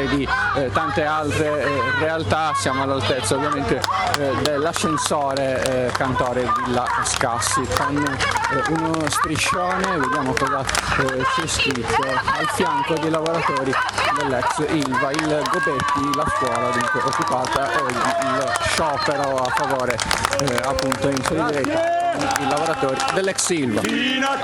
e di tante altre realtà. Siamo all'altezza ovviamente dell'ascensore Cantore Villa Scassi con uno striscione, vediamo cosa c'è scritto al fianco dei lavoratori dell'ex Ilva, il Gobetti, la scuola dunque occupata e il sciopero a favore appunto in solidarietà con i lavoratori dell'ex Ilva.